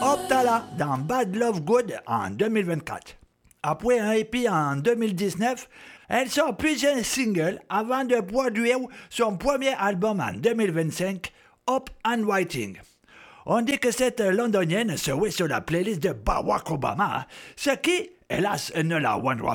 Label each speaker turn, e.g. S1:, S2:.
S1: Optala dans Bad Love Good en 2024. Après un EP en 2019, elle sort plusieurs singles avant de produire son premier album en 2025, Up and Writing. On dit que cette londonienne serait sur la playlist de Barack Obama, ce qui, hélas, ne la rendra